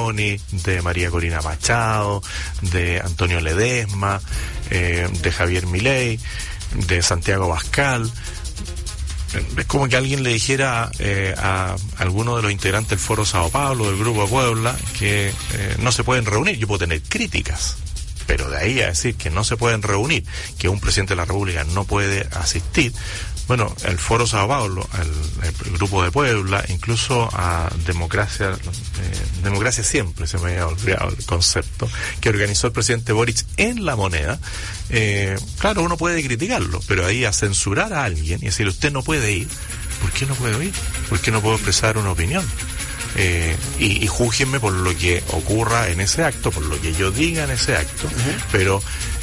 Schiavoni, de María Corina Machado, de Antonio Ledesma, de Javier Milei, de Santiago Abascal. Es como que alguien le dijera a alguno de los integrantes del Foro Sao Paulo, del Grupo de Puebla, que no se pueden reunir. Yo puedo tener críticas, pero de ahí a decir que no se pueden reunir, que un presidente de la República no puede asistir. Bueno, el Foro Sao Paulo, el Grupo de Puebla, incluso a Democracia Siempre, se me había olvidado el concepto, que organizó el presidente Boric en La Moneda. Claro, uno puede criticarlo, pero ahí a censurar a alguien y decir, usted no puede ir, ¿por qué no puedo ir? ¿Por qué no puedo expresar una opinión? Y júzguenme por lo que ocurra en ese acto, por lo que yo diga en ese acto, pero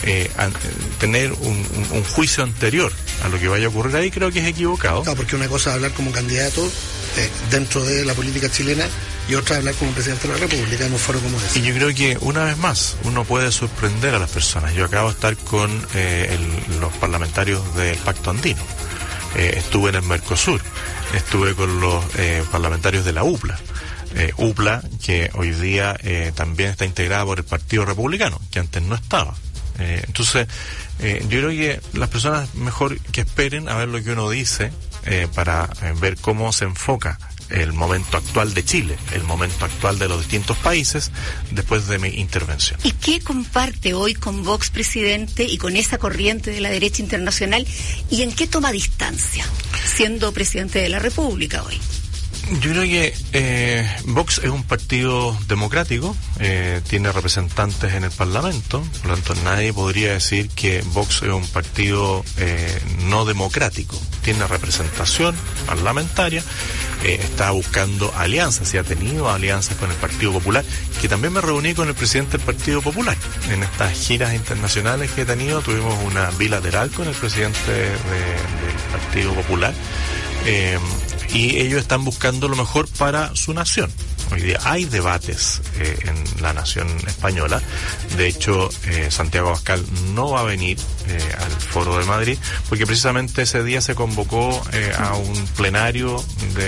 tener un juicio anterior a lo que vaya a ocurrir ahí creo que es equivocado. Claro, porque una cosa es hablar como candidato dentro de la política chilena y otra hablar como presidente de la República en un foro como ese. Y yo creo que una vez más uno puede sorprender a las personas. Yo acabo de estar con los parlamentarios del Pacto Andino, estuve en el Mercosur, estuve con los parlamentarios de la UPLA. UPLA, que hoy día también está integrada por el Partido Republicano, que antes no estaba. Entonces, yo creo que las personas mejor que esperen a ver lo que uno dice para ver cómo se enfoca el momento actual de Chile, el momento actual de los distintos países después de mi intervención. ¿Y qué comparte hoy con Vox, presidente, y con esa corriente de la derecha internacional? ¿Y en qué toma distancia, siendo presidente de la República hoy? Yo creo que Vox es un partido democrático, tiene representantes en el Parlamento, por lo tanto nadie podría decir que Vox es un partido no democrático. Tiene representación parlamentaria, está buscando alianzas y ha tenido alianzas con el Partido Popular, que también me reuní con el presidente del Partido Popular. En estas giras internacionales que he tenido, tuvimos una bilateral con el presidente del Partido Popular. Y ellos están buscando lo mejor para su nación. Hoy día hay debates en la nación española. De hecho, Santiago Abascal no va a venir al Foro de Madrid, porque precisamente ese día se convocó a un plenario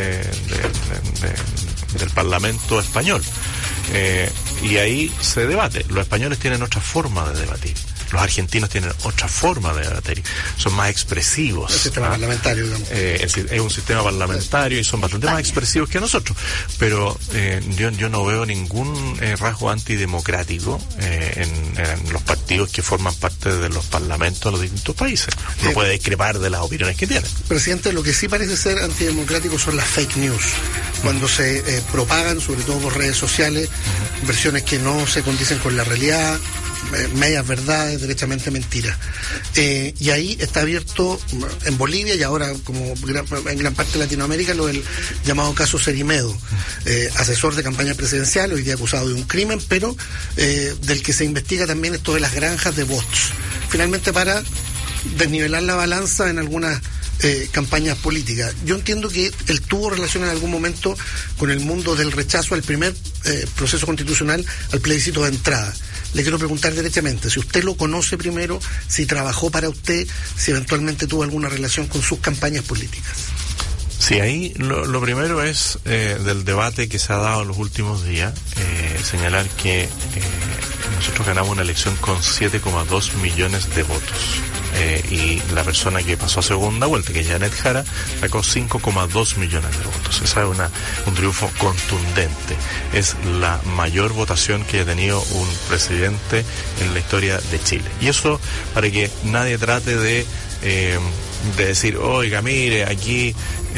del Parlamento español. Y ahí se debate. Los españoles tienen otra forma de debatir. Los argentinos tienen otra forma de debatir, son más expresivos. El sistema parlamentario, digamos. Es un sistema parlamentario y son bastante más expresivos que nosotros. Pero yo no veo ningún rasgo antidemocrático en los partidos que forman parte de los parlamentos de los distintos países. No puede discrepar de las opiniones que tienen. Presidente, lo que sí parece ser antidemocrático son las fake news. Cuando se propagan, sobre todo por redes sociales, versiones que no se condicen con la realidad, medias verdades, derechamente mentiras. Y ahí está abierto en Bolivia y ahora como en gran parte de Latinoamérica lo del llamado caso Cerimedo, asesor de campaña presidencial, hoy día acusado de un crimen, pero del que se investiga también esto de las granjas de bots, finalmente para desnivelar la balanza en algunas campañas políticas. Yo entiendo que él tuvo relación en algún momento con el mundo del rechazo al primer proceso constitucional, al plebiscito de entrada. Le quiero preguntar directamente, si usted lo conoce primero, si trabajó para usted, si eventualmente tuvo alguna relación con sus campañas políticas. Sí, ahí lo primero es del debate que se ha dado en los últimos días, señalar que nosotros ganamos una elección con 7,2 millones de votos. Y la persona que pasó a segunda vuelta, que es Janet Jara, sacó 5,2 millones de votos. Esa es un triunfo contundente. Es la mayor votación que ha tenido un presidente en la historia de Chile. Y eso para que nadie trate de decir, oiga, mire, aquí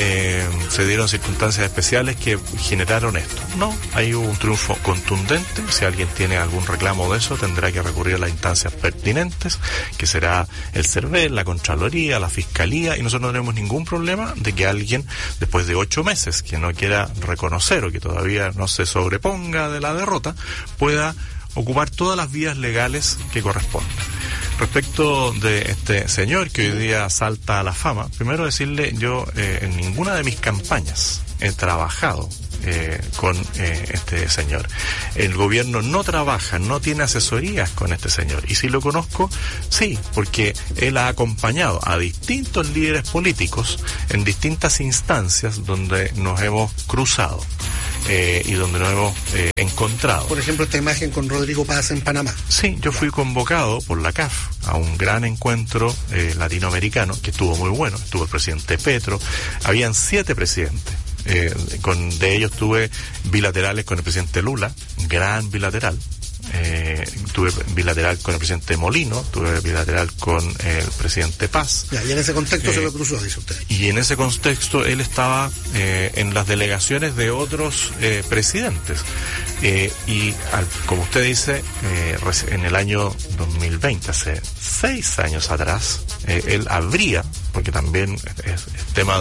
se dieron circunstancias especiales que generaron esto. No, hay un triunfo contundente. Si alguien tiene algún reclamo de eso, tendrá que recurrir a las instancias pertinentes, que será el CERVEL, la Contraloría, la Fiscalía, y nosotros no tenemos ningún problema de que alguien, después de 8 meses, que no quiera reconocer o que todavía no se sobreponga de la derrota, pueda ocupar todas las vías legales que correspondan. Respecto de este señor que hoy día salta a la fama, primero decirle, yo en ninguna de mis campañas he trabajado con este señor. El gobierno no trabaja, no tiene asesorías con este señor. Y si lo conozco, sí, porque él ha acompañado a distintos líderes políticos en distintas instancias donde nos hemos cruzado. y donde nos hemos encontrado. Por ejemplo, esta imagen con Rodrigo Paz en Panamá. Sí, yo fui convocado por la CAF a un gran encuentro latinoamericano que estuvo muy bueno. Estuvo el presidente Petro, habían 7 presidentes. De ellos tuve bilaterales con el presidente Lula, gran bilateral. Tuve bilateral con el presidente Molino, tuve bilateral con el presidente Paz. Ya, y en ese contexto se lo cruzó, dice usted. Y en ese contexto él estaba en las delegaciones de otros presidentes. Como usted dice, en el año 2020, hace 6 años atrás, él habría, porque también es tema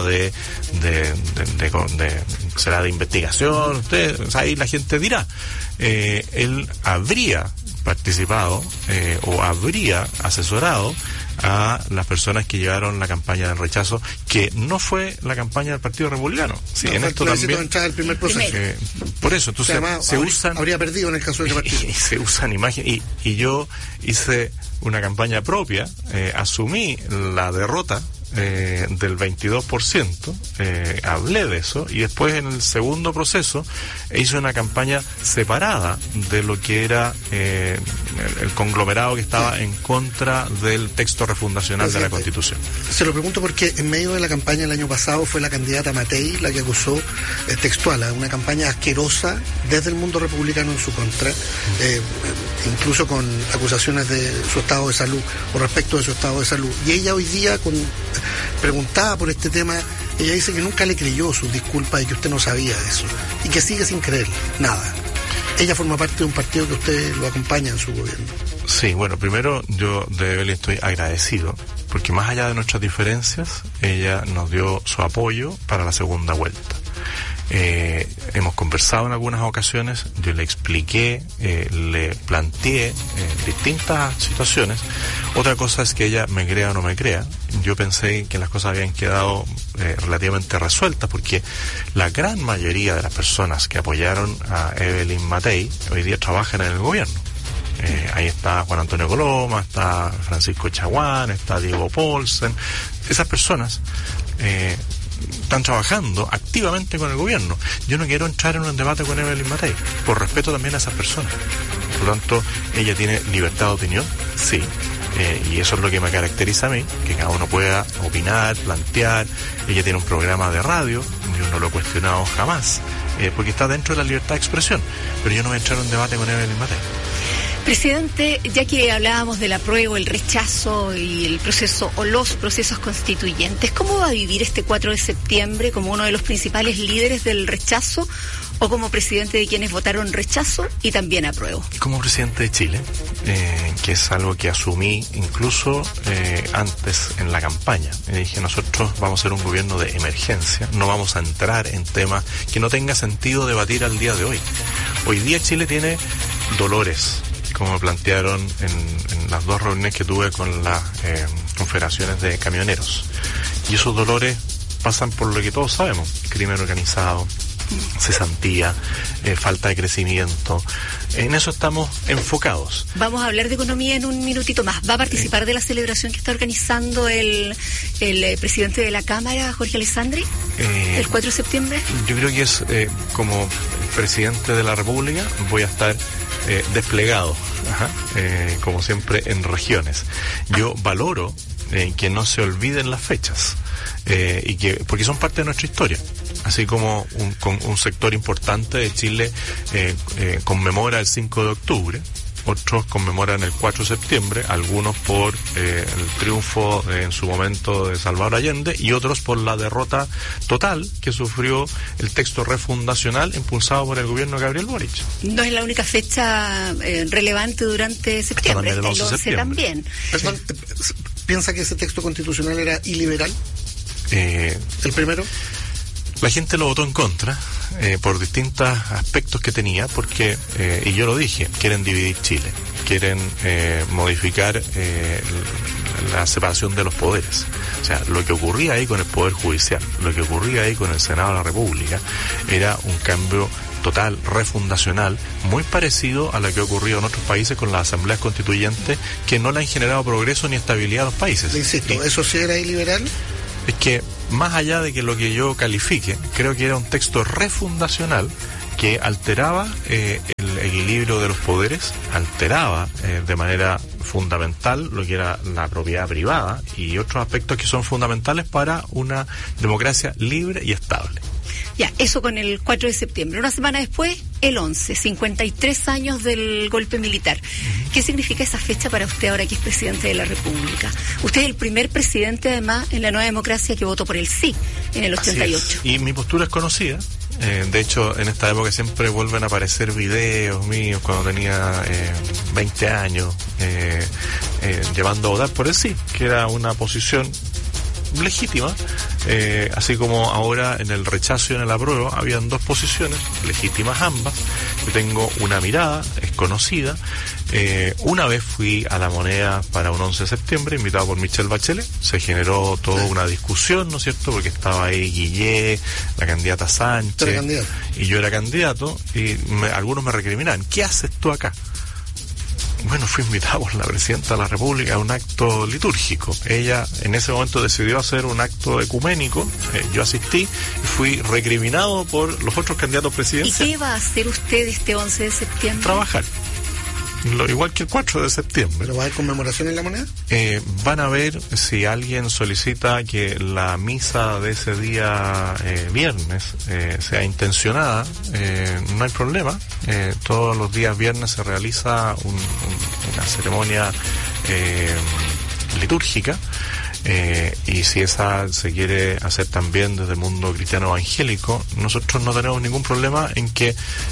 será de investigación, ahí la gente dirá, él habría participado o habría asesorado a las personas que llevaron la campaña del rechazo, que no fue la campaña del Partido Republicano. Sí, en esto también. El primer proceso. Por eso, entonces habría perdido en el caso del partido. Y se usan imágenes. Y yo hice una campaña propia, asumí la derrota del 22%, hablé de eso, y después en el segundo proceso hice una campaña separada de lo que era el conglomerado que estaba en contra del texto refundacional de la Constitución. Se lo pregunto porque en medio de la campaña el año pasado fue la candidata Matei la que acusó textual a una campaña asquerosa desde el mundo republicano en su contra, incluso con acusaciones de su estado de salud o respecto de su estado de salud. Y ella hoy día, preguntada por este tema, ella dice que nunca le creyó sus disculpas y que usted no sabía de eso y que sigue sin creer nada. Ella forma parte de un partido que usted lo acompaña en su gobierno. Sí, bueno, primero yo de Evelyn estoy agradecido porque más allá de nuestras diferencias, ella nos dio su apoyo para la segunda vuelta. Hemos conversado en algunas ocasiones, yo le expliqué, le planteé distintas situaciones. Otra cosa es que ella me crea o no me crea. Yo pensé que las cosas habían quedado relativamente resueltas porque la gran mayoría de las personas que apoyaron a Evelyn Matei hoy día trabajan en el gobierno. Ahí está Juan Antonio Coloma, está Francisco Chaguán, está Diego Paulsen. Esas personas están trabajando activamente con el gobierno. Yo no quiero entrar en un debate con Evelyn Matei, por respeto también a esas personas. Por lo tanto, ella tiene libertad de opinión, sí, y eso es lo que me caracteriza a mí, que cada uno pueda opinar, plantear. Ella tiene un programa de radio, yo no lo he cuestionado jamás, porque está dentro de la libertad de expresión, pero yo no voy a entrar en un debate con Evelyn Matei. Presidente, ya que hablábamos del apruebo, el rechazo y el proceso o los procesos constituyentes, ¿cómo va a vivir este 4 de septiembre como uno de los principales líderes del rechazo o como presidente de quienes votaron rechazo y también apruebo? Como presidente de Chile, que es algo que asumí incluso antes en la campaña. Dije, nosotros vamos a ser un gobierno de emergencia, no vamos a entrar en temas que no tenga sentido debatir al día de hoy. Hoy día Chile tiene dolores, como me plantearon en las 2 reuniones que tuve con las confederaciones de camioneros. Y esos dolores pasan por lo que todos sabemos: crimen organizado, cesantía, falta de crecimiento. En eso estamos enfocados. Vamos a hablar de economía en un minutito más. ¿Va a participar de la celebración que está organizando el presidente de la Cámara, Jorge Alessandri, el 4 de septiembre? Yo creo que es como presidente de la República voy a estar desplegado, como siempre, en regiones. Yo valoro que no se olviden las fechas, porque son parte de nuestra historia. Así como un sector importante de Chile conmemora el 5 de octubre, otros conmemoran el 4 de septiembre, algunos por el triunfo en su momento de Salvador Allende y otros por la derrota total que sufrió el texto refundacional impulsado por el gobierno de Gabriel Boric. No es la única fecha relevante durante septiembre, el 11 también. Perdón, ¿piensa que ese texto constitucional era iliberal? ¿El primero? La gente lo votó en contra por distintos aspectos que tenía, porque, y yo lo dije, quieren dividir Chile, quieren modificar la separación de los poderes. O sea, lo que ocurría ahí con el Poder Judicial, lo que ocurría ahí con el Senado de la República, era un cambio total, refundacional, muy parecido a lo que ha ocurrido en otros países con las asambleas constituyentes, que no le han generado progreso ni estabilidad a los países. Le insisto, ¿eso sí era iliberal? Es que, más allá de que lo que yo califique, creo que era un texto refundacional que alteraba el equilibrio de los poderes, alteraba de manera fundamental lo que era la propiedad privada y otros aspectos que son fundamentales para una democracia libre y estable. Ya, eso con el 4 de septiembre. Una semana después, el 11, 53 años del golpe militar. ¿Qué significa esa fecha para usted ahora que es presidente de la República? Usted es el primer presidente, además, en la nueva democracia que votó por el sí en el 88. Y mi postura es conocida. De hecho, en esta época siempre vuelven a aparecer videos míos cuando tenía 20 años, llevando a votar por el sí, que era una posición legítima, así como ahora en el rechazo y en el apruebo habían dos posiciones legítimas ambas. Yo tengo una mirada, es conocida. Una vez fui a La Moneda para un 11 de septiembre, invitado por Michelle Bachelet. Se generó toda una discusión, ¿no es cierto? Porque estaba ahí Guillé, la candidata Sánchez, y yo era candidato, y algunos me recriminaban: ¿qué haces tú acá? Bueno, fui invitado por la Presidenta de la República a un acto litúrgico. Ella en ese momento decidió hacer un acto ecuménico, yo asistí y fui recriminado por los otros candidatos presidenciales. ¿Y qué va a hacer usted este 11 de septiembre? Trabajar. Igual que el 4 de septiembre. ¿Pero va a haber conmemoración en La Moneda? Van a ver si alguien solicita que la misa de ese día viernes sea intencionada. No hay problema. Todos los días viernes se realiza una ceremonia litúrgica. Y si esa se quiere hacer también desde el mundo cristiano evangélico, nosotros no tenemos ningún problema en que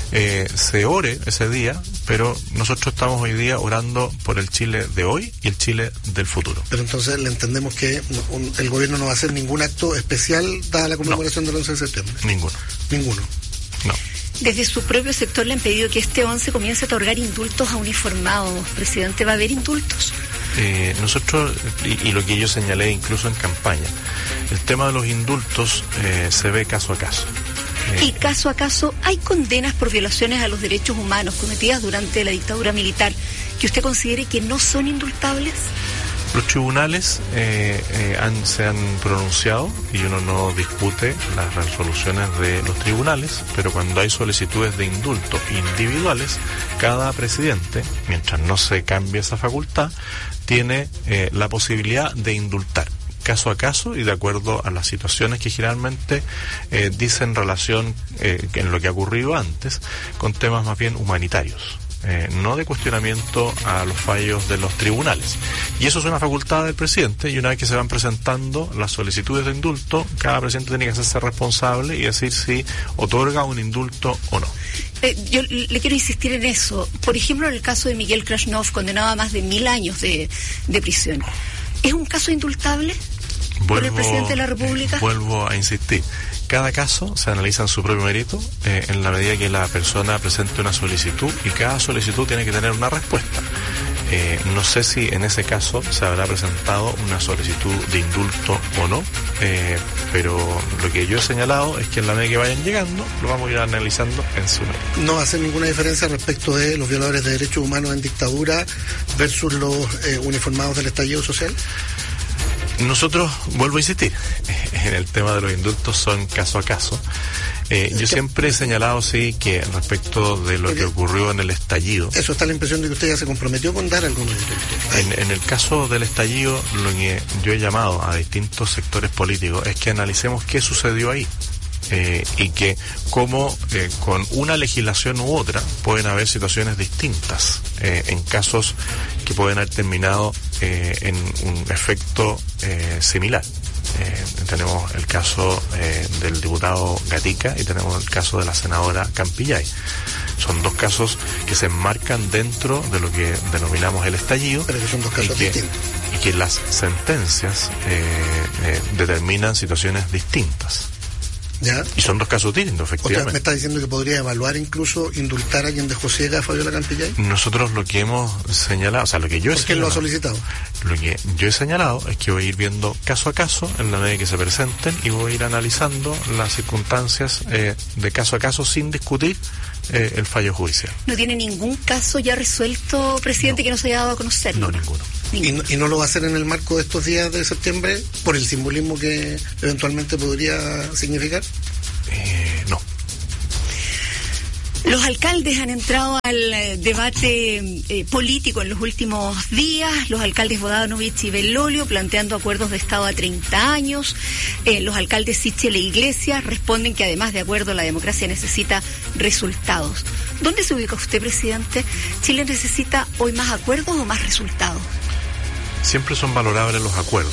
se ore ese día, pero nosotros estamos hoy día orando por el Chile de hoy y el Chile del futuro. Pero entonces le entendemos que el gobierno no va a hacer ningún acto especial dada la conmemoración del 11 de septiembre. Ninguno. No. Desde su propio sector le han pedido que este 11 comience a otorgar indultos a uniformados. Presidente, ¿va a haber indultos? Nosotros, y lo que yo señalé incluso en campaña, el tema de los indultos se ve caso a caso. Y caso a caso, ¿hay condenas por violaciones a los derechos humanos cometidas durante la dictadura militar que usted considere que no son indultables? Los tribunales se han pronunciado y uno no discute las resoluciones de los tribunales, pero cuando hay solicitudes de indulto individuales, cada presidente, mientras no se cambie esa facultad, tiene la posibilidad de indultar caso a caso y de acuerdo a las situaciones que generalmente dicen relación en lo que ha ocurrido antes con temas más bien humanitarios. No de cuestionamiento a los fallos de los tribunales. Y eso es una facultad del presidente, y una vez que se van presentando las solicitudes de indulto, cada presidente tiene que hacerse responsable y decir si otorga un indulto o no. Yo le quiero insistir en eso. Por ejemplo, en el caso de Miguel Krasnov, condenado a más de 1000 años de prisión. ¿Es un caso indultable por el presidente de la República? Vuelvo a insistir. Cada caso se analiza en su propio mérito, en la medida que la persona presente una solicitud, y cada solicitud tiene que tener una respuesta. No sé si en ese caso se habrá presentado una solicitud de indulto o no, pero lo que yo he señalado es que en la medida que vayan llegando, lo vamos a ir analizando en su mérito. ¿No va a hacer ninguna diferencia respecto de los violadores de derechos humanos en dictadura versus los uniformados del estallido social? Nosotros, vuelvo a insistir, en el tema de los indultos son caso a caso. Yo siempre he señalado, sí, que respecto de lo que ocurrió en el estallido... Eso está la impresión de que usted ya se comprometió con dar algunos indultos. En el caso del estallido, lo que yo he llamado a distintos sectores políticos es que analicemos qué sucedió ahí. Y que como con una legislación u otra pueden haber situaciones distintas en casos que pueden haber terminado en un efecto similar. Tenemos el caso del diputado Gatica y tenemos el caso de la senadora Campillay. Son dos casos que se enmarcan dentro de lo que denominamos el estallido. Pero que son dos casos distintos. Y que las sentencias determinan situaciones distintas. ¿Ya? Y son dos casos distintos, efectivamente. ¿Usted me está diciendo que podría evaluar incluso indultar a quien dejó ciega a Fabiola Campillay? Nosotros lo que hemos señalado, o sea, lo que yo he señalado... ¿Por qué lo ha solicitado? Lo que yo he señalado es que voy a ir viendo caso a caso en la medida que se presenten y voy a ir analizando las circunstancias de caso a caso sin discutir el fallo judicial. ¿No tiene ningún caso ya resuelto, presidente, que no se haya dado a conocer? No, ninguno. ¿Y no lo va a hacer en el marco de estos días de septiembre por el simbolismo que eventualmente podría significar? No. Los alcaldes han entrado al debate político en los últimos días. Los alcaldes Bodanovich y Belolio planteando acuerdos de Estado a 30 años. Los alcaldes Sichel e Iglesias responden que además de acuerdo la democracia necesita resultados. ¿Dónde se ubica usted, presidente? ¿Chile necesita hoy más acuerdos o más resultados? Siempre son valorables los acuerdos.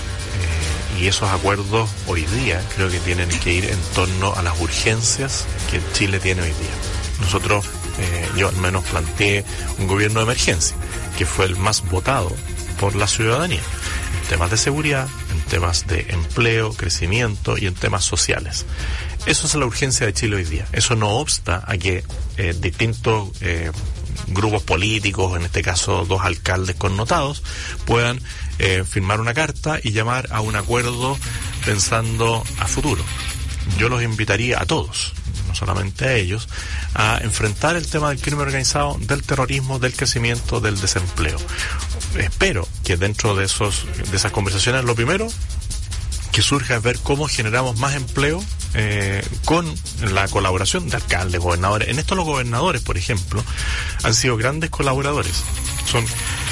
Y esos acuerdos hoy día creo que tienen que ir en torno a las urgencias que Chile tiene hoy día. Nosotros, yo al menos planteé un gobierno de emergencia, que fue el más votado por la ciudadanía, en temas de seguridad, en temas de empleo, crecimiento y en temas sociales. Eso es la urgencia de Chile hoy día. Eso no obsta a que distintos grupos políticos, en este caso 2 alcaldes connotados, puedan firmar una carta y llamar a un acuerdo pensando a futuro. Yo los invitaría a todos, no solamente a ellos, a enfrentar el tema del crimen organizado, del terrorismo, del crecimiento, del desempleo. Espero que dentro de esas conversaciones lo primero que surja es ver cómo generamos más empleo con la colaboración de alcaldes, gobernadores. En esto los gobernadores, por ejemplo, han sido grandes colaboradores. Son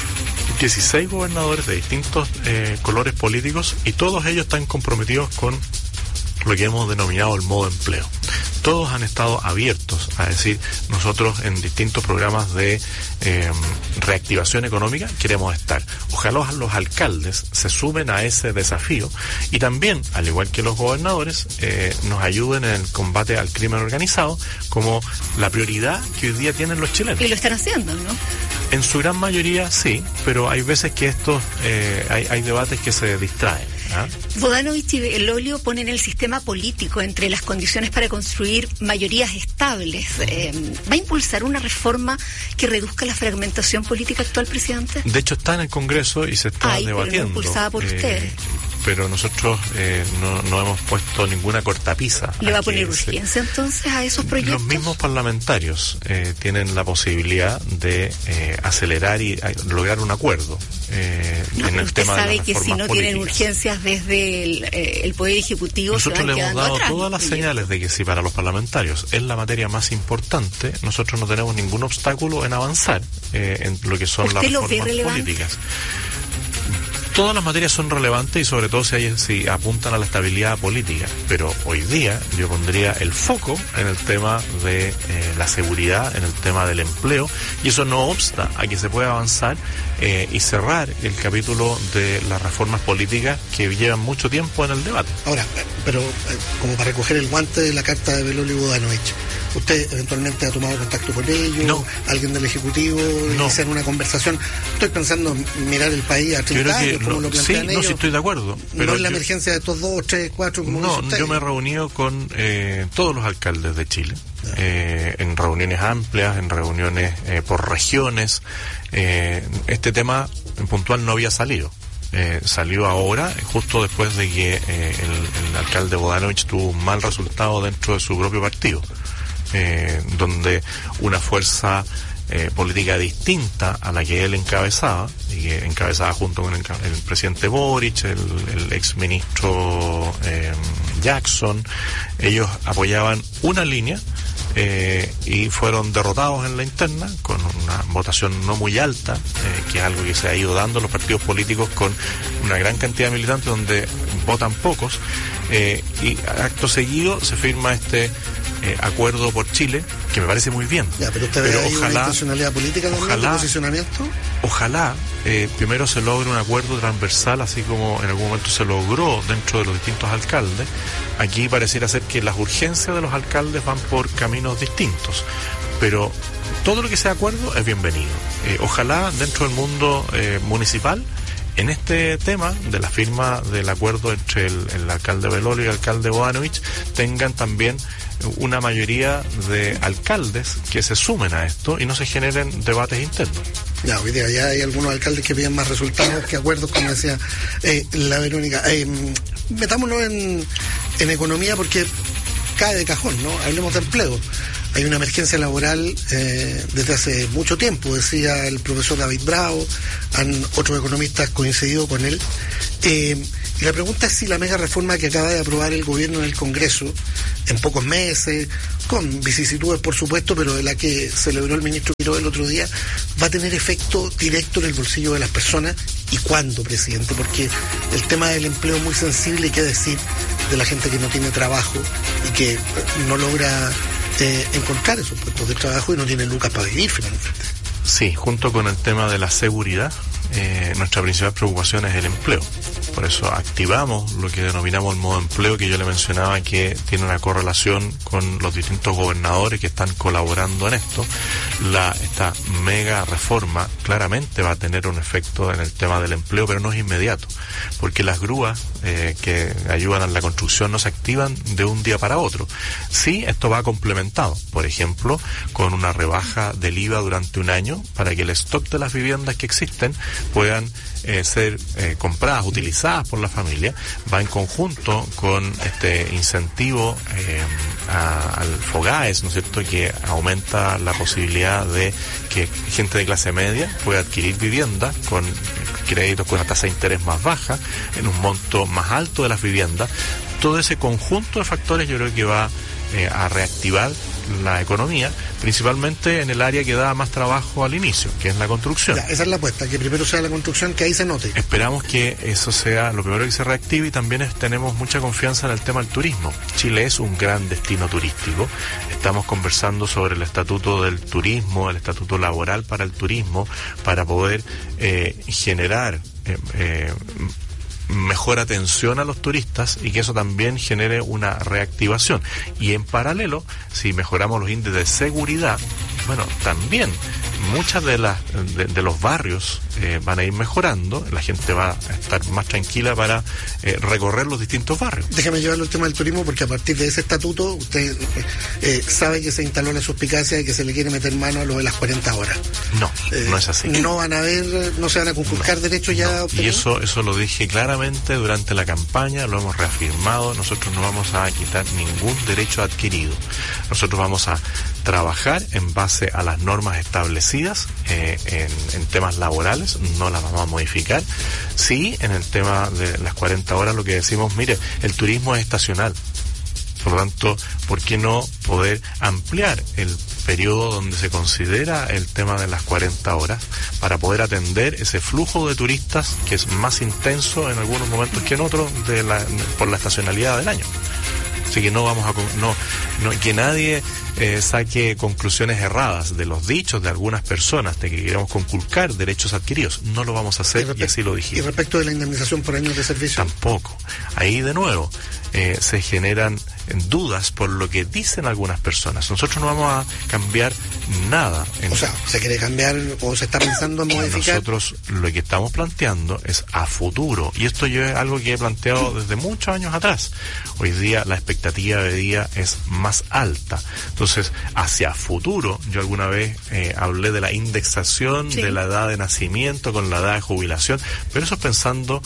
16 gobernadores de distintos colores políticos y todos ellos están comprometidos con lo que hemos denominado el modo empleo. Todos han estado abiertos a decir, nosotros en distintos programas de reactivación económica queremos estar. Ojalá los alcaldes se sumen a ese desafío y también, al igual que los gobernadores, nos ayuden en el combate al crimen organizado como la prioridad que hoy día tienen los chilenos. Y lo están haciendo, ¿no? En su gran mayoría sí, pero hay veces que hay debates que se distraen. Bodanovich y Belolio ponen el sistema político entre las condiciones para construir mayorías estables. ¿Va a impulsar una reforma que reduzca la fragmentación política actual, presidente? De hecho está en el Congreso y se está debatiendo. Pero no impulsada por ustedes. Pero nosotros no hemos puesto ninguna cortapisa. ¿Le va a poner urgencia entonces a esos proyectos? Los mismos parlamentarios tienen la posibilidad de acelerar y lograr un acuerdo en el tema de las reformas políticas. Usted sabe que si no tienen urgencias desde el Poder Ejecutivo, nosotros le hemos dado todas las señales de que si para los parlamentarios es la materia más importante, nosotros no tenemos ningún obstáculo en avanzar en lo que son las reformas políticas. Todas las materias son relevantes y sobre todo si apuntan a la estabilidad política, pero hoy día yo pondría el foco en el tema de la seguridad, en el tema del empleo, y eso no obsta a que se pueda avanzar y cerrar el capítulo de las reformas políticas que llevan mucho tiempo en el debate. Ahora, pero como para recoger el guante de la carta de Belolio y Bodanovich, ¿usted eventualmente ha tomado contacto con ellos? No. ¿Alguien del Ejecutivo? No. ¿Iniciar una conversación? Estoy pensando en mirar el país a 30 años, como lo plantean ellos. No, sí estoy de acuerdo. Pero no es la emergencia de estos 2, 3, 4, como dice usted. Yo me he reunido con todos los alcaldes de Chile, en reuniones amplias, en reuniones por regiones. Este tema en puntual no había salido. Salió ahora, justo después de que el alcalde Bodanovich tuvo un mal resultado dentro de su propio partido. Donde una fuerza política distinta a la que él encabezaba, y que encabezaba junto con el presidente Boric, el ex ministro Jackson, ellos apoyaban una línea y fueron derrotados en la interna con una votación no muy alta, que es algo que se ha ido dando en los partidos políticos con una gran cantidad de militantes donde votan pocos, y acto seguido se firma este acuerdo por Chile, que me parece muy bien. Ya, pero usted ve ahí una intencionalidad política también, de posicionamiento. Ojalá primero se logre un acuerdo transversal, así como en algún momento se logró dentro de los distintos alcaldes. Aquí pareciera ser que las urgencias de los alcaldes van por caminos distintos, pero todo lo que sea acuerdo es bienvenido. Ojalá dentro del mundo municipal, en este tema de la firma del acuerdo entre el alcalde Belolio y el alcalde Bodanovich, tengan también una mayoría de alcaldes que se sumen a esto y no se generen debates internos. Ya, hoy día ya hay algunos alcaldes que piden más resultados que acuerdos, como decía la Verónica. Metámonos en economía porque cae de cajón, ¿no? Hablemos de empleo. Hay una emergencia laboral desde hace mucho tiempo, decía el profesor David Bravo, han otros economistas coincidido con él. Y la pregunta es si la mega reforma que acaba de aprobar el gobierno en el Congreso, en pocos meses, con vicisitudes por supuesto, pero de la que celebró el ministro Quiroga el otro día, va a tener efecto directo en el bolsillo de las personas. ¿Y cuándo, presidente? Porque el tema del empleo es muy sensible, y qué decir de la gente que no tiene trabajo y que no logra encontrar esos puestos de trabajo y no tiene lucas para vivir finalmente. Sí, junto con el tema de la seguridad, nuestra principal preocupación es el empleo. Por eso activamos lo que denominamos el modo empleo, que yo le mencionaba que tiene una correlación con los distintos gobernadores que están colaborando en esto. Esta mega reforma claramente va a tener un efecto en el tema del empleo, pero no es inmediato, porque las grúas que ayudan a la construcción no se activan de un día para otro. Sí, esto va complementado, por ejemplo, con una rebaja del IVA durante un año para que el stock de las viviendas que existen puedan ser compradas, utilizadas por la familia. Va en conjunto con este incentivo al FOGAES, ¿no es cierto?, que aumenta la posibilidad de que gente de clase media pueda adquirir vivienda con créditos con una tasa de interés más baja, en un monto más alto de las viviendas. Todo ese conjunto de factores yo creo que va a reactivar la economía, principalmente en el área que da más trabajo al inicio, que es la construcción. Ya, esa es la apuesta, que primero sea la construcción, que ahí se note. Esperamos que eso sea lo primero que se reactive, y también tenemos mucha confianza en el tema del turismo. Chile es un gran destino turístico. Estamos conversando sobre el estatuto del turismo, el estatuto laboral para el turismo, para poder generar mejor atención a los turistas y que eso también genere una reactivación. Y en paralelo, si mejoramos los índices de seguridad, bueno, también muchas de los barrios van a ir mejorando, la gente va a estar más tranquila para recorrer los distintos barrios. Déjame llevarlo al tema del turismo, porque a partir de ese estatuto usted sabe que se instaló la suspicacia de que se le quiere meter mano a lo de las 40 horas. No es así. No se van a conculcar derechos ya obtenidos. Y eso lo dije claramente durante la campaña, lo hemos reafirmado. Nosotros no vamos a quitar ningún derecho adquirido. Nosotros vamos a trabajar en base a las normas establecidas en temas laborales, no las vamos a modificar. Sí, en el tema de las 40 horas lo que decimos, mire, el turismo es estacional, por lo tanto, ¿por qué no poder ampliar el periodo donde se considera el tema de las 40 horas para poder atender ese flujo de turistas que es más intenso en algunos momentos que en otros por la estacionalidad del año? Así que no vamos a que nadie saque conclusiones erradas de los dichos de algunas personas de que queremos conculcar derechos adquiridos. No lo vamos a hacer, y así lo dijimos. ¿Y respecto de la indemnización por años de servicio? Tampoco. Ahí de nuevo se generan dudas por lo que dicen algunas personas. Nosotros no vamos a cambiar nada. O sea, ¿se quiere cambiar o se está pensando en modificar? Nosotros lo que estamos planteando es a futuro, y esto yo es algo que he planteado desde muchos años atrás. Hoy día la expectativa de vida es más alta. Entonces, hacia futuro, yo alguna vez hablé de la indexación de la edad de nacimiento con la edad de jubilación, pero eso es pensando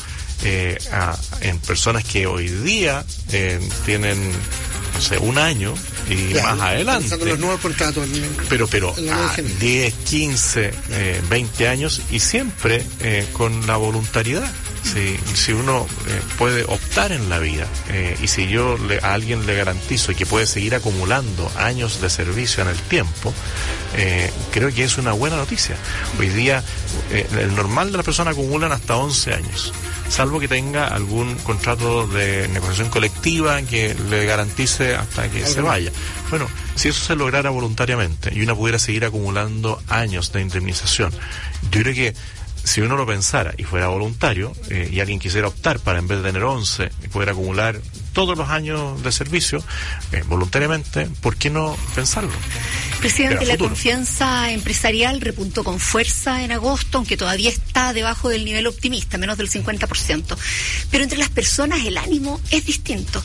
en personas que hoy día tienen, no sé, un año y más adelante. Pensando en los nuevos contratos. Pero a 10, 15, 20 años, y siempre con la voluntariedad. Si uno puede optar en la vida, y si yo a alguien le garantizo que puede seguir acumulando años de servicio en el tiempo, creo que es una buena noticia. Hoy día el normal de las personas acumulan hasta 11 años, salvo que tenga algún contrato de negociación colectiva que le garantice hasta que se vaya. Bueno, si eso se lograra voluntariamente y uno pudiera seguir acumulando años de indemnización, yo creo que si uno lo pensara y fuera voluntario, y alguien quisiera optar para, en vez de tener 11, poder acumular todos los años de servicio voluntariamente, ¿por qué no pensarlo? Presidente, la confianza empresarial repuntó con fuerza en agosto, aunque todavía está debajo del nivel optimista, menos del 50%. Pero entre las personas el ánimo es distinto.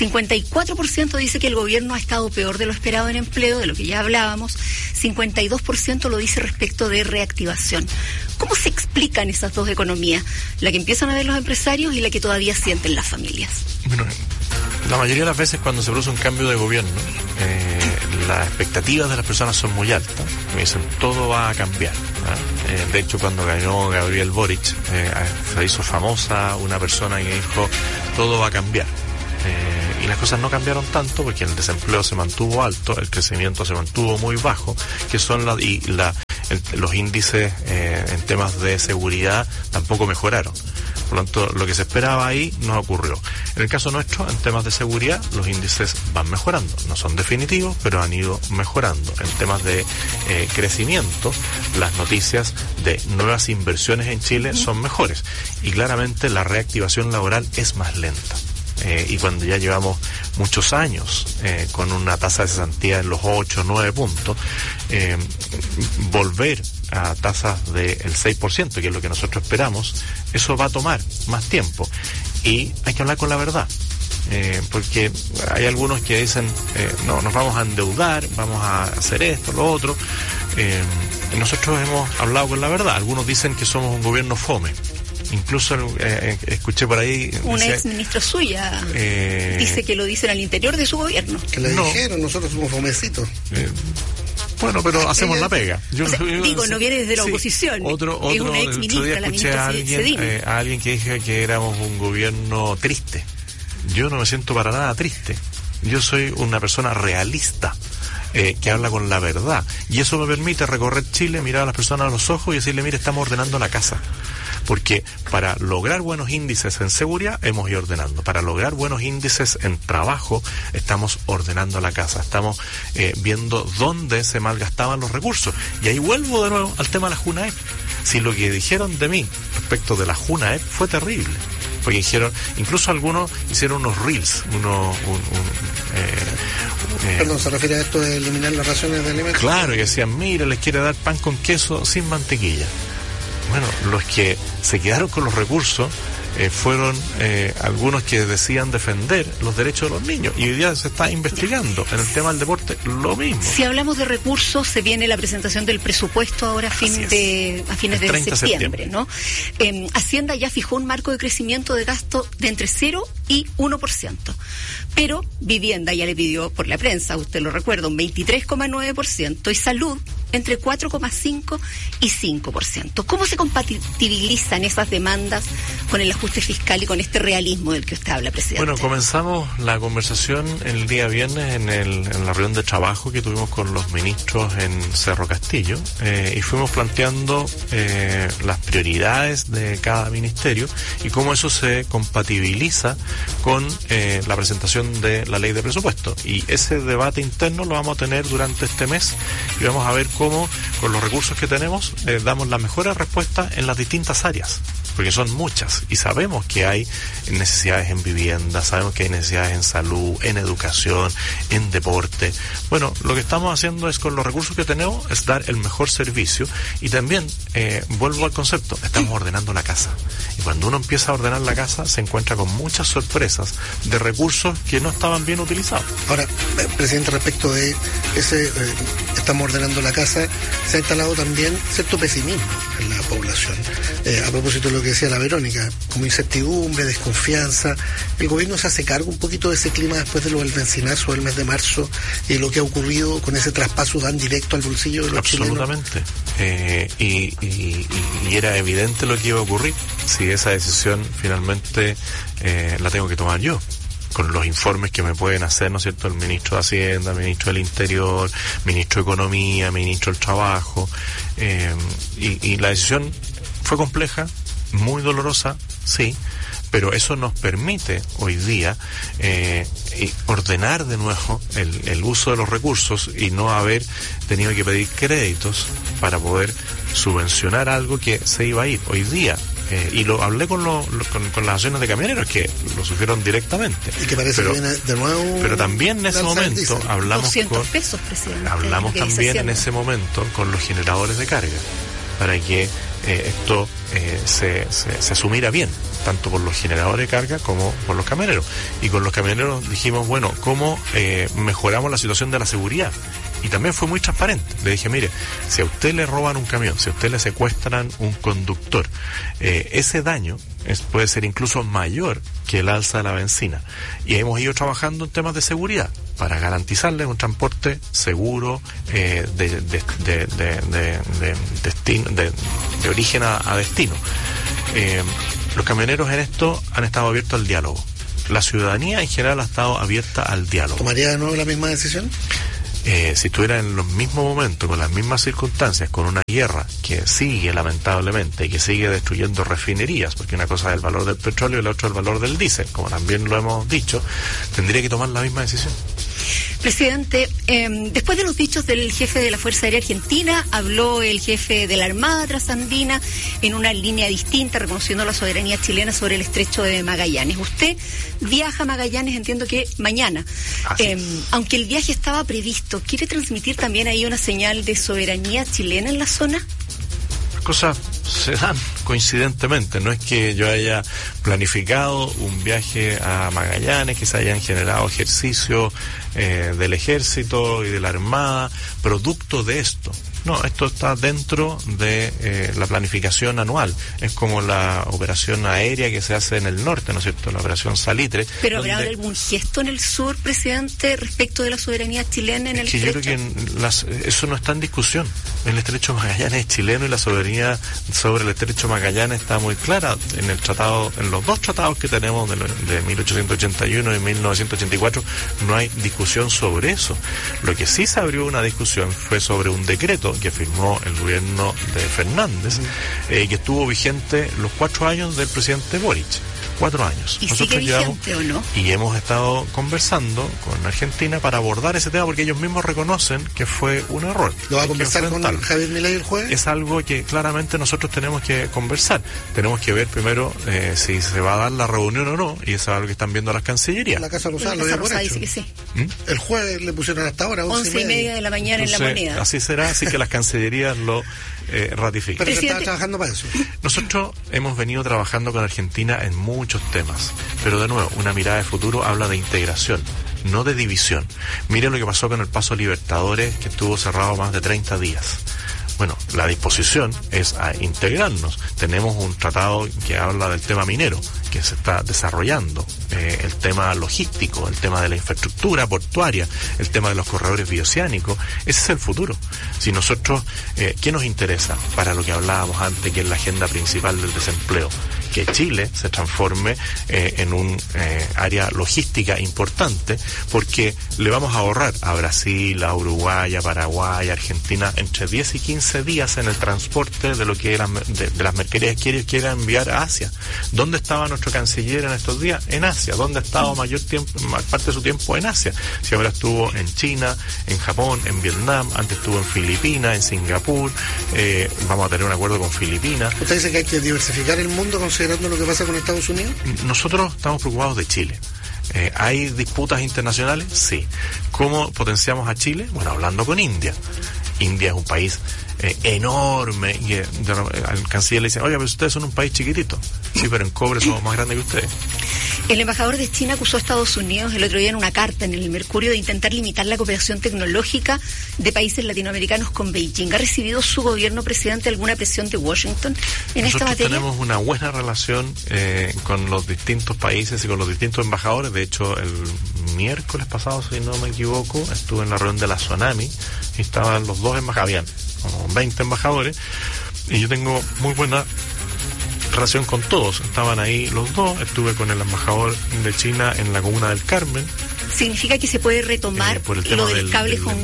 54% dice que el gobierno ha estado peor de lo esperado en empleo, de lo que ya hablábamos. 52% lo dice respecto de reactivación. ¿Cómo se explican esas dos economías? La que empiezan a ver los empresarios y la que todavía sienten las familias. Bueno, la mayoría de las veces cuando se produce un cambio de gobierno, las expectativas de las personas son muy altas. Me dicen, todo va a cambiar. De hecho, cuando ganó Gabriel Boric, se hizo famosa una persona que dijo, todo va a cambiar. Y las cosas no cambiaron tanto porque el desempleo se mantuvo alto, el crecimiento se mantuvo muy bajo, que son los índices en temas de seguridad tampoco mejoraron. Por lo tanto, lo que se esperaba ahí no ocurrió. En el caso nuestro, en temas de seguridad, los índices van mejorando. No son definitivos, pero han ido mejorando. En temas de crecimiento, las noticias de nuevas inversiones en Chile son mejores. Y claramente la reactivación laboral es más lenta. Y cuando ya llevamos muchos años con una tasa de cesantía en los 8 o 9 puntos, volver a tasas del 6%, que es lo que nosotros esperamos, eso va a tomar más tiempo. Y hay que hablar con la verdad. Porque hay algunos que dicen, no, nos vamos a endeudar, vamos a hacer esto, lo otro. Nosotros hemos hablado con la verdad. Algunos dicen que somos un gobierno fome. Incluso escuché por ahí... Una ex ministra suya dice que lo dicen al interior de su gobierno. Que le dijeron, nosotros somos fomecitos. Bueno, pero hacemos la pega. No viene desde la oposición. Es una ex ministra, la ministra Cedini. A alguien que dije que éramos un gobierno triste. Yo no me siento para nada triste. Yo soy una persona realista. Que habla con la verdad. Y eso me permite recorrer Chile, mirar a las personas a los ojos y decirle, mire, estamos ordenando la casa. Porque para lograr buenos índices en seguridad, hemos ido ordenando. Para lograr buenos índices en trabajo, estamos ordenando la casa. Estamos viendo dónde se malgastaban los recursos. Y ahí vuelvo de nuevo al tema de la JUNAEP. Si lo que dijeron de mí respecto de la JUNAEP fue terrible. Porque dijeron, incluso algunos hicieron unos reels, Perdón, ¿se refiere a esto de eliminar las raciones de alimentos? Claro, y decían, mira, les quiere dar pan con queso sin mantequilla. Bueno, los que se quedaron con los recursos fueron algunos que decían defender los derechos de los niños. Y hoy día se está investigando en el tema del deporte lo mismo. Si hablamos de recursos, se viene la presentación del presupuesto ahora a fines de septiembre, ¿no? Hacienda ya fijó un marco de crecimiento de gasto de entre 0 y 1%. Pero vivienda ya le pidió por la prensa, usted lo recuerda, un 23,9%, y salud entre 4,5 y 5%. ¿Cómo se compatibilizan esas demandas con el ajuste fiscal y con este realismo del que usted habla, presidente? Bueno, comenzamos la conversación el día viernes en la reunión de trabajo que tuvimos con los ministros en Cerro Castillo, y fuimos planteando las prioridades de cada ministerio y cómo eso se compatibiliza con la presentación de la ley de presupuesto. Y ese debate interno lo vamos a tener durante este mes y vamos a ver cómo con los recursos que tenemos damos las mejores respuestas en las distintas áreas, porque son muchas y sabemos que hay necesidades en vivienda, sabemos que hay necesidades en salud, en educación, en deporte. Bueno, lo que estamos haciendo es, con los recursos que tenemos, es dar el mejor servicio. Y también vuelvo al concepto, estamos ordenando la casa, y cuando uno empieza a ordenar la casa se encuentra con muchas sorpresas de recursos que no estaban bien utilizados. Ahora, presidente, respecto de ese estamos ordenando la casa, se ha instalado también cierto pesimismo en la población, a propósito de lo que decía la Verónica, como incertidumbre, desconfianza. El gobierno se hace cargo un poquito de ese clima después de lo del bencinazos del mes de marzo y lo que ha ocurrido con ese traspaso tan directo al bolsillo de los absolutamente chilenos. Y era evidente lo que iba a ocurrir si esa decisión finalmente la tengo que tomar yo, con los informes que me pueden hacer, ¿no es cierto?, el ministro de Hacienda, el ministro del Interior, ministro de Economía, ministro del Trabajo, y la decisión fue compleja, muy dolorosa, sí, pero eso nos permite hoy día ordenar de nuevo el uso de los recursos y no haber tenido que pedir créditos para poder subvencionar algo que se iba a ir. Hoy día, y lo hablé con las asociaciones de camioneros que lo sufrieron directamente. Y que parece que viene de nuevo. Pero también en ese momento hablamos 200 pesos, presidente. Hablamos también en ese momento con los generadores de carga para que esto se asumiera bien, tanto por los generadores de carga como por los camioneros. Y con los camioneros dijimos, bueno, ¿cómo mejoramos la situación de la seguridad? Y también fue muy transparente. Le dije, mire, si a usted le roban un camión, si a usted le secuestran un conductor, ese daño puede ser incluso mayor que el alza de la benzina. Y hemos ido trabajando en temas de seguridad. para garantizarles un transporte seguro de origen a destino. Los camioneros en esto han estado abiertos al diálogo. La ciudadanía en general ha estado abierta al diálogo. ¿Tomaría de nuevo la misma decisión? Si estuviera en los mismos momentos, con las mismas circunstancias, con una guerra que sigue lamentablemente y que sigue destruyendo refinerías, porque una cosa es el valor del petróleo y la otra el valor del diésel, como también lo hemos dicho, tendría que tomar la misma decisión. Presidente, después de los dichos del jefe de la Fuerza Aérea Argentina, habló el jefe de la Armada Trasandina en una línea distinta, reconociendo la soberanía chilena sobre el estrecho de Magallanes. Usted viaja a Magallanes, entiendo que mañana. Aunque el viaje estaba previsto, ¿quiere transmitir también ahí una señal de soberanía chilena en la zona? Las cosas se dan coincidentemente, no es que yo haya planificado un viaje a Magallanes, que se hayan generado ejercicios del ejército y de la Armada producto de esto. No, esto está dentro de la planificación anual. Es como la operación aérea que se hace en el norte, ¿no es cierto? La operación Salitre. ¿Pero habrá algún gesto en el sur, presidente, respecto de la soberanía chilena en el estrecho? Yo creo que eso no está en discusión. El estrecho Magallanes es chileno y la soberanía sobre el estrecho Magallanes está muy clara en el tratado, en los dos tratados que tenemos de 1881 y 1984. No hay discusión sobre eso. Lo que sí se abrió una discusión fue sobre un decreto que firmó el gobierno de Fernández, que estuvo vigente los 4 años del presidente Boric. 4 años. ¿Y sigue vigente o no? Y hemos estado conversando con Argentina para abordar ese tema porque ellos mismos reconocen que fue un error. ¿Lo va a conversar con Javier Milei el jueves? Es algo que claramente nosotros tenemos que conversar. Tenemos que ver primero si se va a dar la reunión o no, y eso es algo que están viendo las cancillerías. La Casa Rosada lo dio por hecho. Dice que sí. El jueves le pusieron hasta ahora 11:30 de la mañana. Entonces, en La Moneda. Así será, así que las cancillerías lo ratifican. Pero se está trabajando para eso. Nosotros hemos venido trabajando con Argentina en muchos temas, pero de nuevo, una mirada de futuro habla de integración, no de división. Miren lo que pasó con el Paso Libertadores, que estuvo cerrado más de 30 días. Bueno, la disposición es a integrarnos. Tenemos un tratado que habla del tema minero, que se está desarrollando, el tema logístico, el tema de la infraestructura portuaria, el tema de los corredores bioceánicos. Ese es el futuro. Si nosotros, ¿qué nos interesa para lo que hablábamos antes, que es la agenda principal del desempleo? Que Chile se transforme en un área logística importante, porque le vamos a ahorrar a Brasil, a Uruguay, a Paraguay, a Argentina, entre 10 y 15 días en el transporte de lo que eran de las mercaderías que ellos quieran enviar a Asia. ¿Dónde estaba nuestro canciller en estos días? En Asia. ¿Dónde ha estado mayor parte de su tiempo? En Asia. Si ahora estuvo en China, en Japón, en Vietnam, antes estuvo en Filipinas, en Singapur, vamos a tener un acuerdo con Filipinas. ¿Usted dice que hay que diversificar el mundo considerando lo que pasa con Estados Unidos? Nosotros estamos preocupados de Chile. ¿Hay disputas internacionales? Sí. ¿Cómo potenciamos a Chile? Bueno, hablando con India. India es un país enorme, y al canciller le dicen: oiga, pero ustedes son un país chiquitito. Sí, pero en cobre somos más grandes que ustedes. El embajador de China acusó a Estados Unidos el otro día en una carta en el Mercurio de intentar limitar la cooperación tecnológica de países latinoamericanos con Beijing. ¿Ha recibido su gobierno, presidente, alguna presión de Washington en esta materia? Nosotros tenemos una buena relación con los distintos países y con los distintos embajadores. De hecho, el miércoles pasado, si no me equivoco, estuve en la reunión de la Tsunami y estaban los dos embajadores, habían como 20 embajadores, y yo tengo muy buena relación con todos. Estaban ahí los dos. Estuve con el embajador de China en la comuna del Carmen. ¿Significa que se puede retomar lo del cable Hong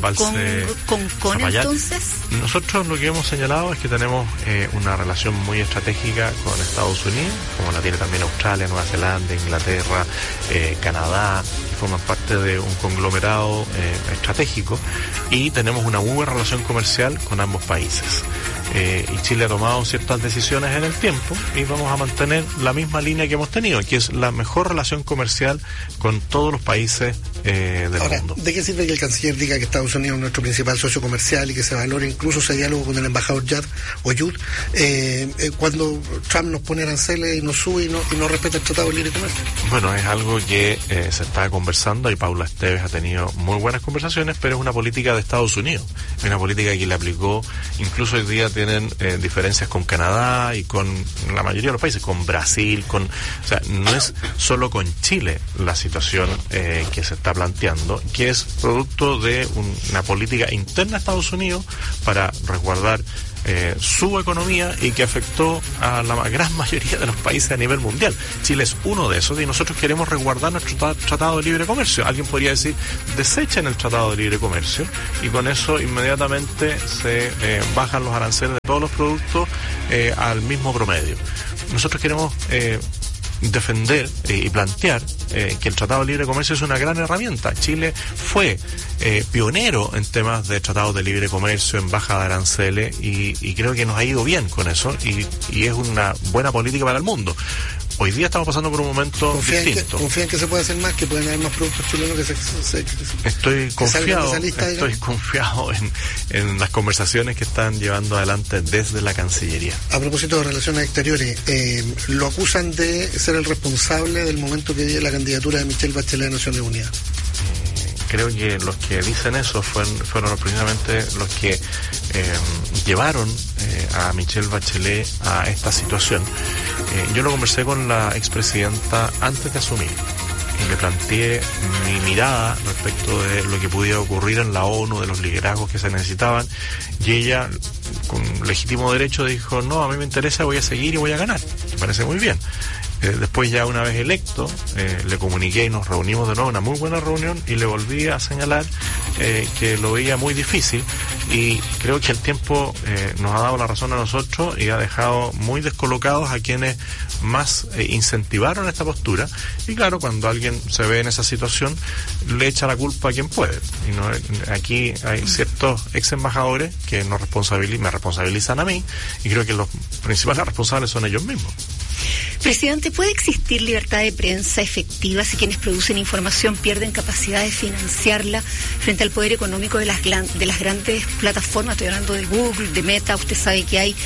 Kong entonces? Nosotros lo que hemos señalado es que tenemos una relación muy estratégica con Estados Unidos, como la tiene también Australia, Nueva Zelanda, Inglaterra, Canadá, que forman parte de un conglomerado estratégico, y tenemos una muy buena relación comercial con ambos países. Y Chile ha tomado ciertas decisiones en el tiempo y vamos a mantener la misma línea que hemos tenido, que es la mejor relación comercial con todos los países del mundo. ¿De qué sirve que el canciller diga que Estados Unidos es nuestro principal socio comercial y que se valore incluso ese diálogo con el embajador Yud cuando Trump nos pone aranceles y nos sube y no respeta el Tratado de Libre Comercio? Bueno, es algo que se está conversando, y Paula Esteves ha tenido muy buenas conversaciones, pero es una política de Estados Unidos, es una política que le aplicó. Incluso hoy día tienen diferencias con Canadá y con la mayoría de los países, con Brasil, o sea, no es solo con Chile la situación que se está planteando, que es producto de una política interna de Estados Unidos para resguardar su economía y que afectó a la gran mayoría de los países a nivel mundial. Chile es uno de esos y nosotros queremos resguardar nuestro tratado de libre comercio. Alguien podría decir, desechen el tratado de libre comercio y con eso inmediatamente se bajan los aranceles de todos los productos al mismo promedio. Nosotros queremos defender y plantear que el Tratado de Libre Comercio es una gran herramienta. Chile fue pionero en temas de tratados de libre comercio, en baja de aranceles, y creo que nos ha ido bien con eso, y es una buena política para el mundo. Hoy día estamos pasando por un momento distinto. ¿Confía en que se puede hacer más, que pueden haber más productos chilenos que Estoy confiado en las conversaciones que están llevando adelante desde la Cancillería. A propósito de relaciones exteriores, lo acusan de ser el responsable del momento que vive la candidatura de Michelle Bachelet a Naciones Unidas. Creo que los que dicen eso fueron precisamente los que llevaron a Michelle Bachelet a esta situación. Yo lo conversé con la expresidenta antes de asumir y le planteé mi mirada respecto de lo que pudiera ocurrir en la ONU, de los liderazgos que se necesitaban, y ella, con legítimo derecho, dijo, no, a mí me interesa, voy a seguir y voy a ganar. Me parece muy bien. Después, ya una vez electo, le comuniqué y nos reunimos de nuevo, una muy buena reunión, y le volví a señalar que lo veía muy difícil, y creo que el tiempo nos ha dado la razón a nosotros y ha dejado muy descolocados a quienes más incentivaron esta postura. Y claro, cuando alguien se ve en esa situación, le echa la culpa a quien puede. Y no, aquí hay ciertos ex embajadores que me responsabilizan a mí, y creo que los principales responsables son ellos mismos. Presidente, ¿puede existir libertad de prensa efectiva si quienes producen información pierden capacidad de financiarla frente al poder económico de las grandes plataformas? Estoy hablando de Google, de Meta. Usted sabe que hay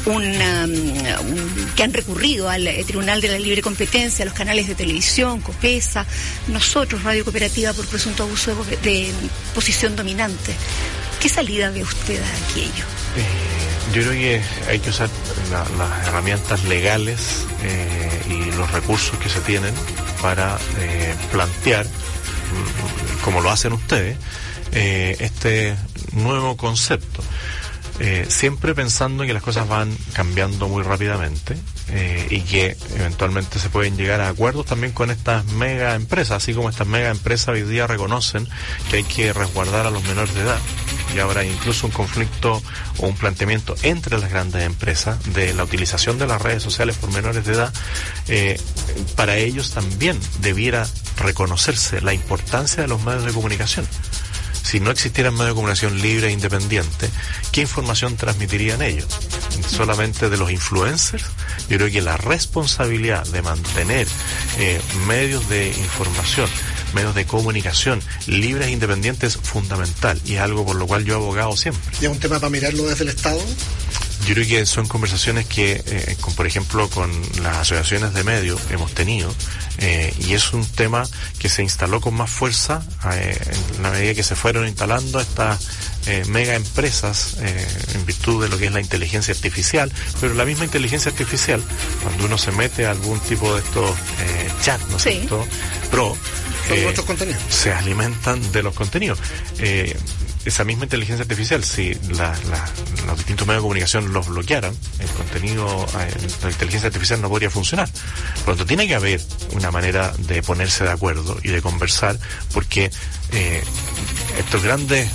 que han recurrido al Tribunal de la Libre Competencia, a los canales de televisión, Copesa, nosotros, Radio Cooperativa, por presunto abuso de posición dominante. ¿Qué salida ve usted a aquello? Yo creo que hay que usar las herramientas legales y los recursos que se tienen para plantear, como lo hacen ustedes, este nuevo concepto. Siempre pensando que las cosas van cambiando muy rápidamente y que eventualmente se pueden llegar a acuerdos también con estas mega empresas, así como estas mega empresas hoy día reconocen que hay que resguardar a los menores de edad. Y ahora hay incluso un conflicto o un planteamiento entre las grandes empresas de la utilización de las redes sociales por menores de edad. Para ellos también debiera reconocerse la importancia de los medios de comunicación. Si no existieran medios de comunicación libres e independientes, ¿qué información transmitirían ellos? Solamente de los influencers. Yo creo que la responsabilidad de mantener medios de información, medios de comunicación libres e independientes es fundamental, y es algo por lo cual yo he abogado siempre. ¿Y es un tema para mirarlo desde el Estado? Yo creo que son conversaciones que, por ejemplo, con las asociaciones de medios hemos tenido, y es un tema que se instaló con más fuerza en la medida que se fueron instalando estas mega empresas en virtud de lo que es la inteligencia artificial. Pero la misma inteligencia artificial, cuando uno se mete a algún tipo de estos chats, ¿no es cierto? Otros contenidos. Se alimentan de los contenidos. Esa misma inteligencia artificial, si los distintos medios de comunicación los bloquearan, el contenido, la inteligencia artificial no podría funcionar. Por lo tanto, tiene que haber una manera de ponerse de acuerdo y de conversar, porque estos grandes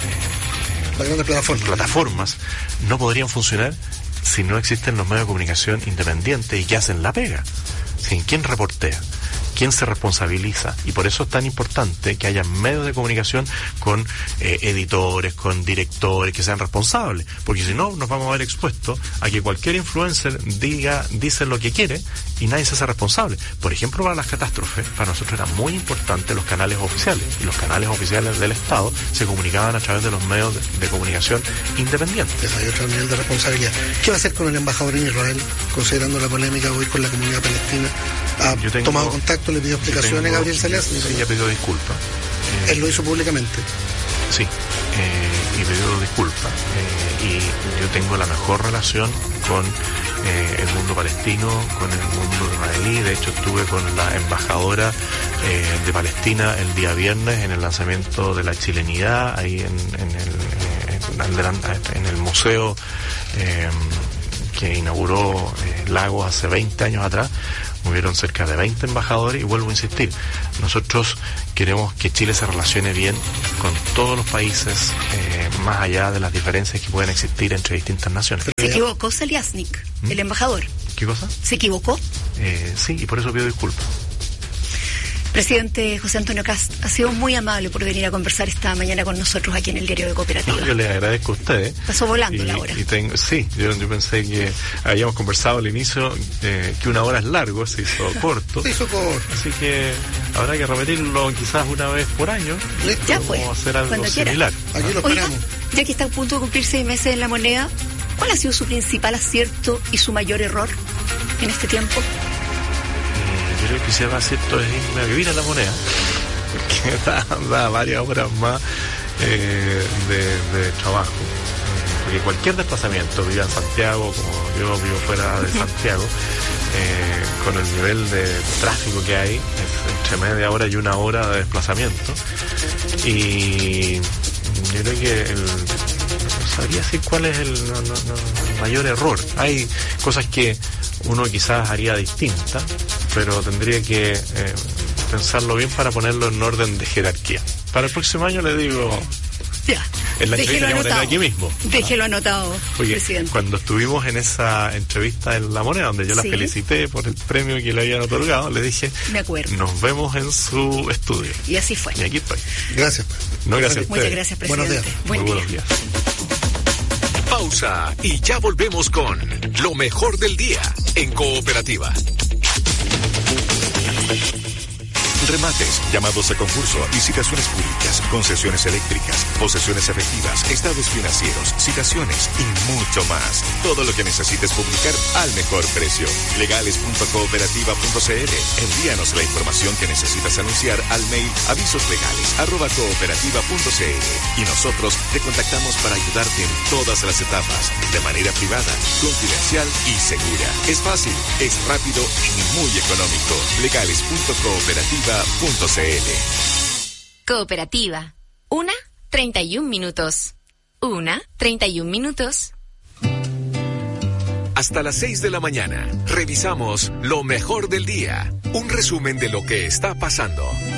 plataformas no podrían funcionar si no existen los medios de comunicación independientes y que hacen la pega. ¿Sí? ¿Quién reportea? ¿Quién se responsabiliza? Y por eso es tan importante que haya medios de comunicación con editores, con directores que sean responsables, porque si no nos vamos a ver expuestos a que cualquier influencer dice lo que quiere y nadie se hace responsable. Por ejemplo, para las catástrofes, para nosotros era muy importante los canales oficiales, y los canales oficiales del Estado se comunicaban a través de los medios de comunicación independientes. Hay otro nivel de responsabilidad. ¿Qué va a hacer con el embajador en Israel, considerando la polémica hoy con la comunidad palestina? ¿Ha tomado contacto, le pidió explicaciones a Gabriel Salias? Sí, ya pidió disculpas. ¿Él lo hizo públicamente? Sí, y pidió disculpas. Y yo tengo la mejor relación con el mundo palestino, con el mundo israelí. De hecho, estuve con la embajadora de Palestina el día viernes en el lanzamiento de la chilenidad, ahí en el museo que inauguró Lagos hace 20 años atrás. Hubieron cerca de 20 embajadores y vuelvo a insistir, nosotros queremos que Chile se relacione bien con todos los países, más allá de las diferencias que pueden existir entre distintas naciones. Se equivocó Saliasnik, el embajador. ¿Qué cosa? ¿Se equivocó? Sí, y por eso pido disculpas. Presidente José Antonio Kast, ha sido muy amable por venir a conversar esta mañana con nosotros aquí en el Diario de Cooperativa. No, yo le agradezco a usted. Pasó volando la hora. Sí, yo pensé que habíamos conversado al inicio que una hora es largo, se hizo corto. Se hizo corto. Así que habrá que repetirlo quizás una vez por año. Listo. Ya fue. O hacer algo Cuando similar. Aquí lo Oiga, esperamos. ya que está a punto de cumplir 6 meses en la moneda, ¿cuál ha sido su principal acierto y su mayor error en este tiempo? Yo creo que si es acierto es irme a vivir a la moneda, porque da varias horas más de trabajo. Porque cualquier desplazamiento, viva en Santiago, como yo vivo fuera de Santiago, con el nivel de tráfico que hay, es entre media hora y una hora de desplazamiento. Y yo creo que no sabría decir cuál es el mayor error. Hay cosas que uno quizás haría distinta, pero tendría que pensarlo bien para ponerlo en orden de jerarquía. Para el próximo año le digo... Ya. En la entrevista que vamos a tener aquí mismo. Déjelo anotado, Oye, presidente. cuando estuvimos en esa entrevista en La Moneda, donde yo la felicité por el premio que le habían otorgado, le dije, me acuerdo, nos vemos en su estudio. Y así fue. Y aquí estoy. Gracias. No, gracias a Muchas gracias, presidente. Buenos días. Buen Muy día. buenos días. Pausa y ya volvemos con lo mejor del día en Cooperativa. Remates, llamados a concurso, licitaciones públicas, concesiones eléctricas, posesiones efectivas, estados financieros, citaciones y mucho más. Todo lo que necesites publicar al mejor precio. Legales.cooperativa.cl. Envíanos la información que necesitas anunciar al mail avisoslegales@cooperativa.cl y nosotros te contactamos para ayudarte en todas las etapas, de manera privada, confidencial y segura. Es fácil, es rápido y muy económico. Legales.cooperativa.cl. Cooperativa. 1:31 minutos. 1:31 minutos. Hasta las 6 de la mañana, revisamos lo mejor del día. Un resumen de lo que está pasando.